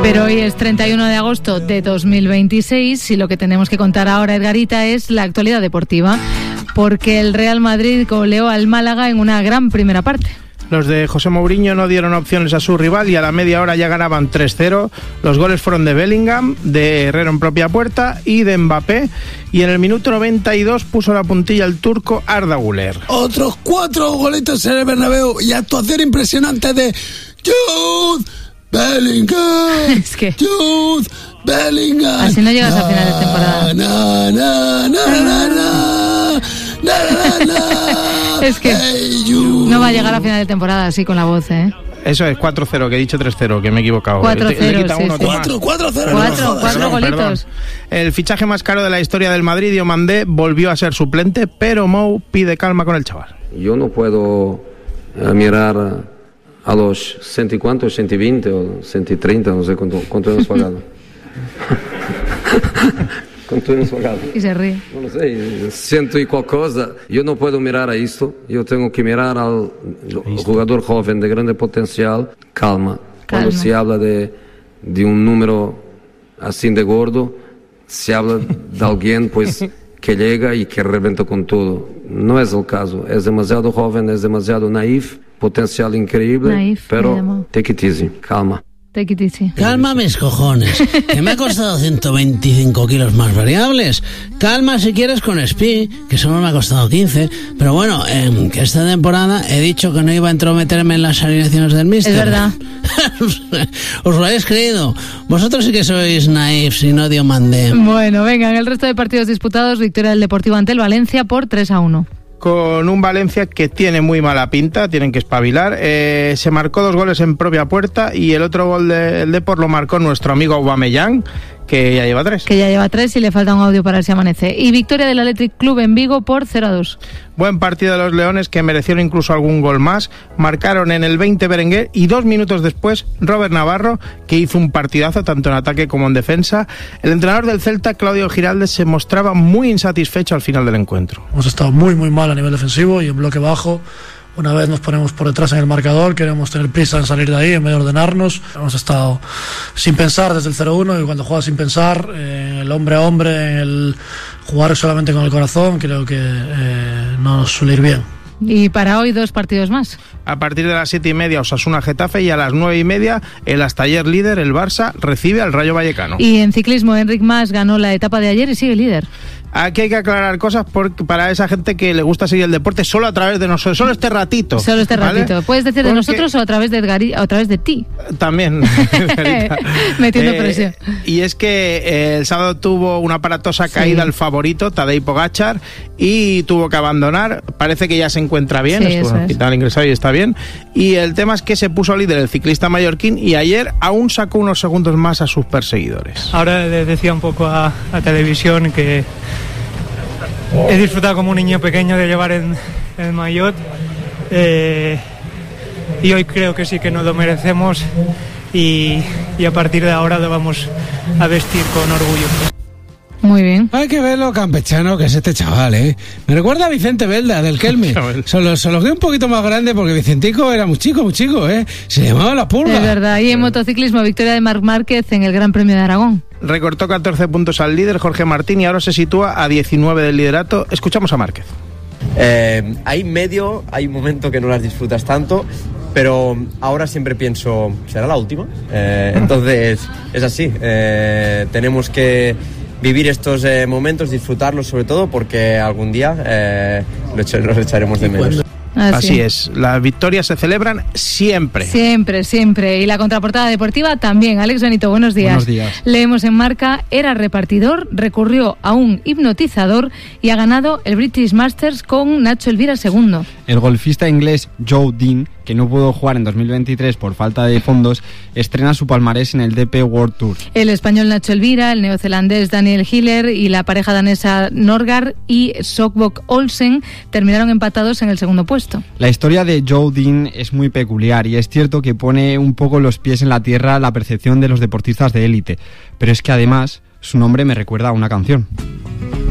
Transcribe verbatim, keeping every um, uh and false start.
Pero hoy es treinta y uno de agosto de dos mil veintiséis y lo que tenemos que contar ahora, Edgarita, es la actualidad deportiva, porque el Real Madrid goleó al Málaga en una gran primera parte. Los de José Mourinho no dieron opciones a su rival y a la media hora ya ganaban tres cero. Los goles fueron de Bellingham, de Herrero en propia puerta y de Mbappé. Y en el minuto noventa y dos puso la puntilla el turco Arda Güler. Otros cuatro golitos en el Bernabéu y actuación impresionante de Jude Bellingham. Es que... Jude Bellingham. Así no llegas a final de temporada. Na, na, na, na, na, na, na, na. Es que no va a llegar a final de temporada así con la voz, ¿eh? Eso es cuatro cero, que he dicho tres cero, que me he equivocado. cuatro cero, sí, sí. cuatro, cuatro cero. cuatro, cuatro golitos. El fichaje más caro de la historia del Madrid, Diomandé, volvió a ser suplente, pero Mou pide calma con el chaval. Yo no puedo uh, mirar a los ciento y cuánto, ciento veinte o ciento treinta, no sé cuánto, cuánto hemos pagado. ¿Cuánto hemos pagado? Y se ríe. No lo sé, ciento y cualquier cosa. Yo no puedo mirar a esto, yo tengo que mirar al jugador joven de grande potencial. Calma. Cuando Calma. se habla de, de un número así de gordo, se habla de alguien pues que llega y que reventa con todo. No es el caso, es demasiado joven, es demasiado naif, potencial increíble, Naif, pero take it easy, calma. Take it easy. Calma mis cojones, que me ha costado ciento veinticinco kilos más variables. Calma si quieres con Spi, que solo me ha costado quince. Pero bueno, eh, que esta temporada he dicho que no iba a entrometerme en las alineaciones del míster. Es verdad. Os lo habéis creído. Vosotros sí que sois naifs y no Diomandé. Bueno, venga, en el resto de partidos disputados, victoria del Deportivo ante el Valencia por tres a uno. Con un Valencia que tiene muy mala pinta, tienen que espabilar. Eh, se marcó dos goles en propia puerta y el otro gol del Depor lo marcó nuestro amigo Aubameyang, que ya lleva tres. Que ya lleva tres y le falta un audio para ver si amanece. Y victoria del Athletic Club en Vigo por cero a dos. Buen partido de los Leones, que merecieron incluso algún gol más. Marcaron en el veinte Berenguer y dos minutos después Robert Navarro, que hizo un partidazo tanto en ataque como en defensa. El entrenador del Celta, Claudio Giraldes, se mostraba muy insatisfecho al final del encuentro. Hemos estado muy muy mal a nivel defensivo y en bloque bajo. Una vez nos ponemos por detrás en el marcador, queremos tener prisa en salir de ahí en vez de ordenarnos. Hemos estado sin pensar desde el cero uno y cuando juegas sin pensar, eh, el hombre a hombre, el jugar solamente con el corazón, creo que eh, no nos suele ir bien. Y para hoy dos partidos más. A partir de las siete y media Osasuna Getafe y a las nueve y media el hasta ayer líder, el Barça, recibe al Rayo Vallecano. Y en ciclismo, Enric Mas ganó la etapa de ayer y sigue líder. Aquí hay que aclarar cosas porque para esa gente que le gusta seguir el deporte solo a través de nosotros, solo este ratito. Solo este ¿vale? ratito. Puedes decir de porque... nosotros o a través de Edgari, o a través de ti. También. Metiendo eh, presión. Y es que eh, el sábado tuvo una aparatosa caída sí. el favorito, Tadej Pogačar, y tuvo que abandonar. Parece que ya se encuentra bien, sí, estuvo en el hospital ingresado y está bien. Y el tema es que se puso líder el ciclista mallorquín y ayer aún sacó unos segundos más a sus perseguidores. Ahora le decía un poco a, a televisión que he disfrutado como un niño pequeño de llevar el, el maillot eh, y hoy creo que sí que nos lo merecemos y, y a partir de ahora lo vamos a vestir con orgullo. Muy bien. Hay que ver lo campechano que es este chaval, ¿eh? Me recuerda a Vicente Belda, del Kelme. Solo, solo que un poquito más grande porque Vicentico era muy chico, muy chico, ¿eh? Se llamaba La Pulga. Es verdad. Y en motociclismo, victoria de Marc Márquez en el Gran Premio de Aragón. Recortó catorce puntos al líder, Jorge Martín, y ahora se sitúa a diecinueve del liderato. Escuchamos a Márquez. Eh, hay medio, hay un momento que no las disfrutas tanto, pero ahora siempre pienso, ¿será la última? Eh, entonces, es así. Eh, tenemos que vivir estos eh, momentos, disfrutarlos sobre todo, porque algún día eh, los echaremos de menos. Así. Así es, las victorias se celebran siempre. Siempre, siempre. Y la contraportada deportiva también. Alex Benito, buenos días. Buenos días. Leemos en Marca, era repartidor, recurrió a un hipnotizador y ha ganado el British Masters con Nacho Elvira segundo. El golfista inglés Joe Dean, que no pudo jugar en dos mil veintitrés por falta de fondos, estrena su palmarés en el D P World Tour. El español Nacho Elvira, el neozelandés Daniel Hiller y la pareja danesa Norgard y Sokbok Olsen terminaron empatados en el segundo puesto. La historia de Joe Dean es muy peculiar y es cierto que pone un poco los pies en la tierra la percepción de los deportistas de élite, pero es que además su nombre me recuerda a una canción.